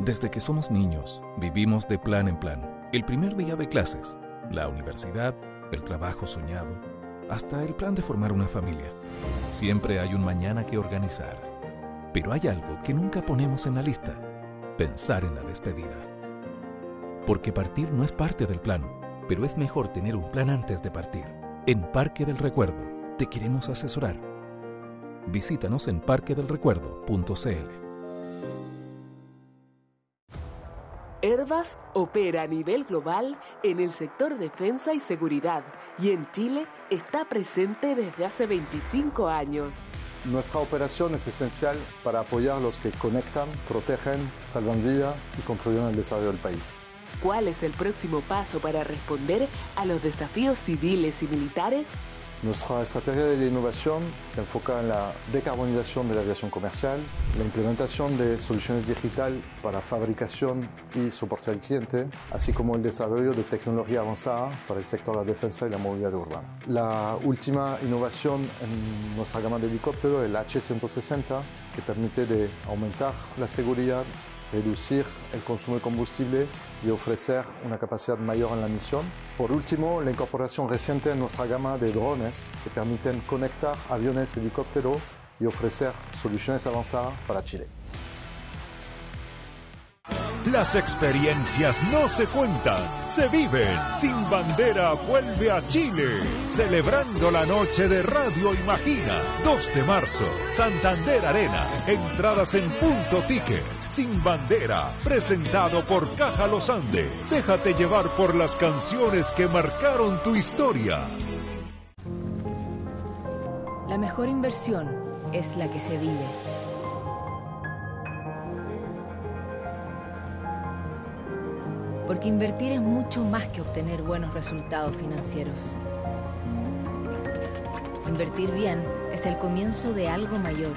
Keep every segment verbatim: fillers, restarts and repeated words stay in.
Desde que somos niños, vivimos de plan en plan. El primer día de clases, la universidad, el trabajo soñado, hasta el plan de formar una familia. Siempre hay un mañana que organizar. Pero hay algo que nunca ponemos en la lista: pensar en la despedida. Porque partir no es parte del plan, pero es mejor tener un plan antes de partir. En Parque del Recuerdo te queremos asesorar. Visítanos en parque del recuerdo punto c l. Airbus opera a nivel global en el sector defensa y seguridad y en Chile está presente desde hace veinticinco años. Nuestra operación es esencial para apoyar a los que conectan, protegen, salvan vida y contribuyen al desarrollo del país. ¿Cuál es el próximo paso para responder a los desafíos civiles y militares? Nuestra estrategia de innovación se enfoca en la decarbonización de la aviación comercial, la implementación de soluciones digitales para fabricación y soporte al cliente, así como el desarrollo de tecnología avanzada para el sector de la defensa y la movilidad urbana. La última innovación en nuestra gama de helicópteros es el H ciento sesenta, que permite de aumentar la seguridad, reducir el consumo de combustible y ofrecer una capacidad mayor en la misión. Por último, la incorporación reciente en nuestra gama de drones que permiten conectar aviones y helicópteros y ofrecer soluciones avanzadas para Chile. Las experiencias no se cuentan, se viven. Sin Bandera vuelve a Chile, celebrando la noche de Radio Imagina. dos de marzo, Santander Arena. Entradas en Punto Ticket. Sin Bandera, presentado por Caja Los Andes. Déjate llevar por las canciones que marcaron tu historia. La mejor inversión es la que se vive. Porque invertir es mucho más que obtener buenos resultados financieros. Invertir bien es el comienzo de algo mayor.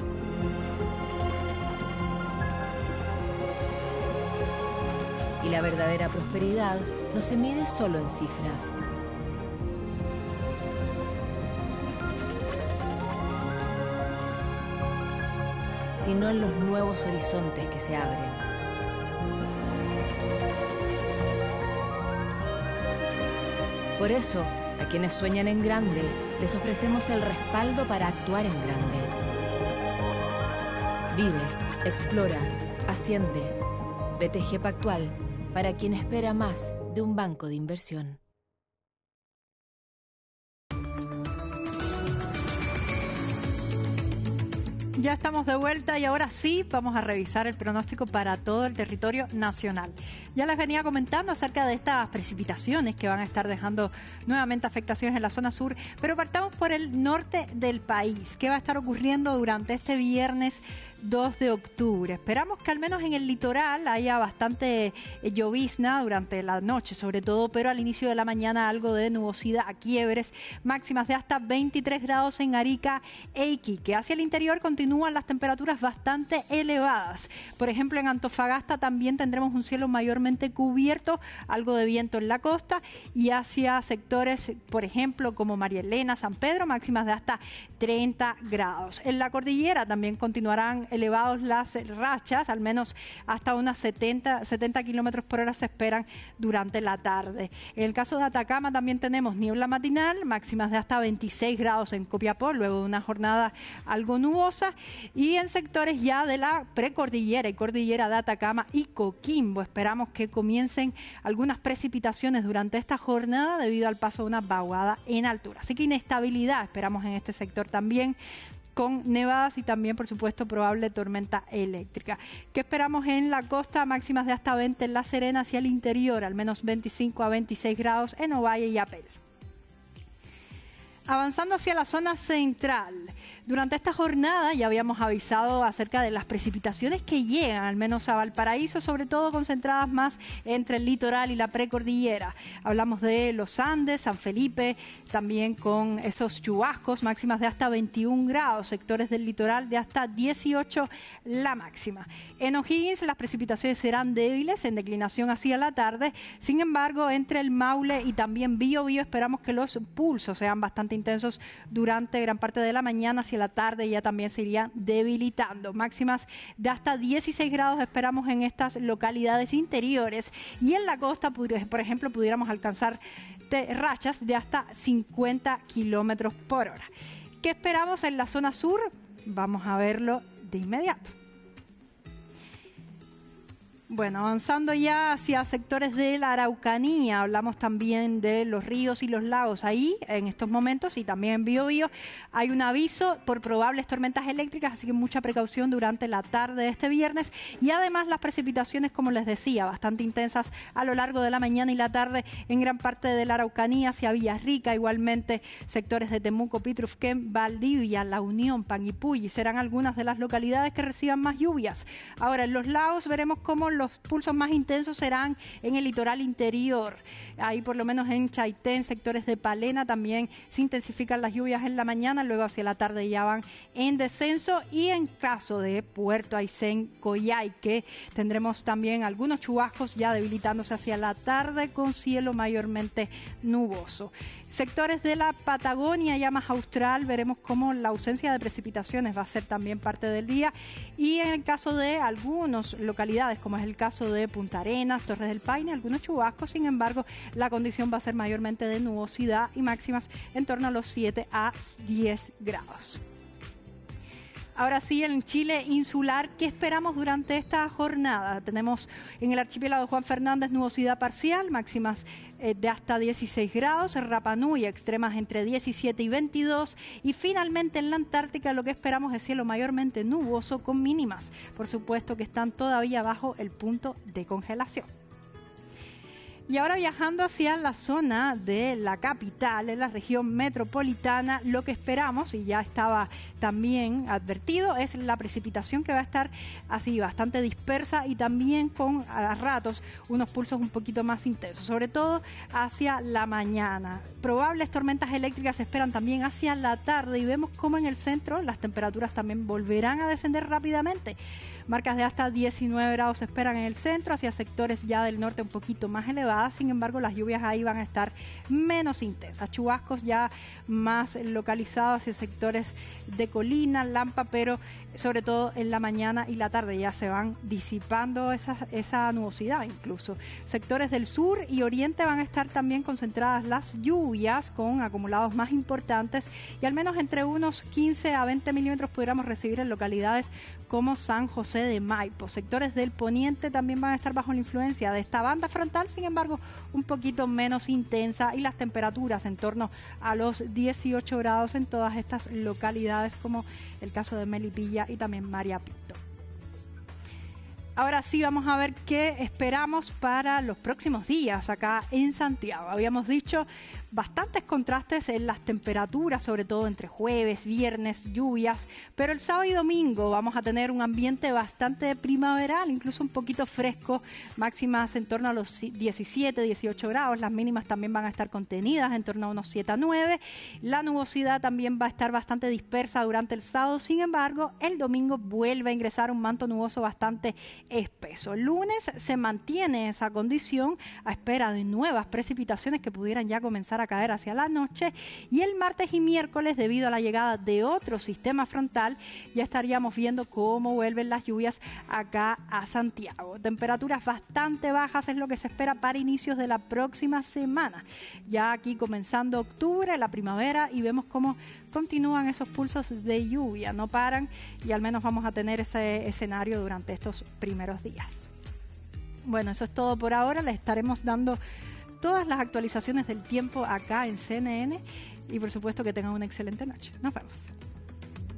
Y la verdadera prosperidad no se mide solo en cifras. Sino en los nuevos horizontes que se abren. Por eso, a quienes sueñan en grande, les ofrecemos el respaldo para actuar en grande. Vive, explora, asciende. B T G Pactual, para quien espera más de un banco de inversión. Ya estamos de vuelta y ahora sí vamos a revisar el pronóstico para todo el territorio nacional. Ya les venía comentando acerca de estas precipitaciones que van a estar dejando nuevamente afectaciones en la zona sur, pero partamos por el norte del país. ¿Qué va a estar ocurriendo durante este viernes dos de octubre? Esperamos que al menos en el litoral haya bastante eh, llovizna durante la noche sobre todo, pero al inicio de la mañana algo de nubosidad a quiebres, máximas de hasta veintitrés grados en Arica e Iquique. Hacia el interior continúan las temperaturas bastante elevadas. Por ejemplo, en Antofagasta también tendremos un cielo mayormente cubierto, algo de viento en la costa, y hacia sectores, por ejemplo, como María Elena, San Pedro, máximas de hasta treinta grados. En la cordillera también continuarán elevados las rachas, al menos hasta unas setenta, setenta kilómetros por hora se esperan durante la tarde. En el caso de Atacama también tenemos niebla matinal, máximas de hasta veintiséis grados en Copiapó, luego de una jornada algo nubosa, y en sectores ya de la precordillera y cordillera de Atacama y Coquimbo esperamos que comiencen algunas precipitaciones durante esta jornada debido al paso de una vaguada en altura. Así que inestabilidad esperamos en este sector también, con nevadas y también, por supuesto, probable tormenta eléctrica. ¿Qué esperamos en la costa? Máximas de hasta veinte en La Serena, hacia el interior, al menos veinticinco a veintiséis grados en Ovalle y Apel. Avanzando hacia la zona central, durante esta jornada ya habíamos avisado acerca de las precipitaciones que llegan, al menos a Valparaíso, sobre todo concentradas más entre el litoral y la precordillera. Hablamos de los Andes, San Felipe, también con esos chubascos, máximas de hasta veintiún grados, sectores del litoral de hasta dieciocho la máxima. En O'Higgins las precipitaciones serán débiles, en declinación hacia la tarde, sin embargo, entre el Maule y también Biobío esperamos que los pulsos sean bastante intensos durante gran parte de la mañana hacia hacia la tarde ya también se irían debilitando. Máximas de hasta dieciséis grados esperamos en estas localidades interiores, y en la costa, por ejemplo, pudiéramos alcanzar rachas de hasta cincuenta kilómetros por hora. ¿Qué esperamos en la zona sur? Vamos a verlo de inmediato. Bueno, avanzando ya hacia sectores de la Araucanía, hablamos también de los ríos y los lagos. Ahí, en estos momentos, y también en Biobío, hay un aviso por probables tormentas eléctricas, así que mucha precaución durante la tarde de este viernes. Y además las precipitaciones, como les decía, bastante intensas a lo largo de la mañana y la tarde en gran parte de la Araucanía, hacia Villarrica, igualmente sectores de Temuco, Pitrufquén, Valdivia, La Unión, Panguipulli, serán algunas de las localidades que reciban más lluvias. Ahora, en los lagos veremos cómo los pulsos más intensos serán en el litoral interior. Ahí por lo menos en Chaitén, sectores de Palena, también se intensifican las lluvias en la mañana, luego hacia la tarde ya van en descenso. Y en caso de Puerto Aysén, Coyhaique, tendremos también algunos chubascos ya debilitándose hacia la tarde con cielo mayormente nuboso. Sectores de la Patagonia ya más austral, veremos cómo la ausencia de precipitaciones va a ser también parte del día, y en el caso de algunas localidades, como es el caso de Punta Arenas, Torres del Paine, algunos chubascos. Sin embargo, la condición va a ser mayormente de nubosidad y máximas en torno a los siete a diez grados. Ahora sí, en Chile insular, ¿qué esperamos durante esta jornada? Tenemos en el archipiélago Juan Fernández nubosidad parcial, máximas eh, de hasta dieciséis grados, en Rapa Nui extremas entre diecisiete y veintidós, y finalmente en la Antártica lo que esperamos es cielo mayormente nuboso con mínimas, por supuesto que están todavía bajo el punto de congelación. Y ahora viajando hacia la zona de la capital, en la región metropolitana, lo que esperamos, y ya estaba también advertido, es la precipitación que va a estar así bastante dispersa y también con a ratos unos pulsos un poquito más intensos, sobre todo hacia la mañana. Probables tormentas eléctricas se esperan también hacia la tarde, y vemos cómo en el centro las temperaturas también volverán a descender rápidamente. Marcas de hasta diecinueve grados se esperan en el centro, hacia sectores ya del norte un poquito más elevadas. Sin embargo, las lluvias ahí van a estar menos intensas. Chubascos ya más localizados hacia sectores de Colina, Lampa, pero sobre todo en la mañana y la tarde ya se van disipando esa, esa nubosidad incluso. Sectores del sur y oriente van a estar también concentradas las lluvias con acumulados más importantes, y al menos entre unos quince a veinte milímetros pudiéramos recibir en localidades como San José de Maipo. Sectores del poniente también van a estar bajo la influencia de esta banda frontal, sin embargo un poquito menos intensa, y las temperaturas en torno a los dieciocho grados en todas estas localidades, como el caso de Melipilla y también María Pinto. Ahora sí vamos a ver qué esperamos para los próximos días acá en Santiago. Habíamos dicho bastantes contrastes en las temperaturas, sobre todo entre jueves, viernes, lluvias, pero el sábado y domingo vamos a tener un ambiente bastante primaveral, incluso un poquito fresco, máximas en torno a los diecisiete, dieciocho grados, las mínimas también van a estar contenidas en torno a unos siete a nueve, la nubosidad también va a estar bastante dispersa durante el sábado. Sin embargo, el domingo vuelve a ingresar un manto nuboso bastante espeso. El lunes se mantiene esa condición a espera de nuevas precipitaciones que pudieran ya comenzar a caer hacia la noche, y el martes y miércoles, debido a la llegada de otro sistema frontal, ya estaríamos viendo cómo vuelven las lluvias acá a Santiago. Temperaturas bastante bajas es lo que se espera para inicios de la próxima semana, ya aquí comenzando octubre, la primavera, y vemos cómo continúan esos pulsos de lluvia, no paran, y al menos vamos a tener ese escenario durante estos primeros días. Bueno, eso es todo por ahora. Les estaremos dando todas las actualizaciones del tiempo acá en C N N, y por supuesto que tengan una excelente noche. Nos vemos.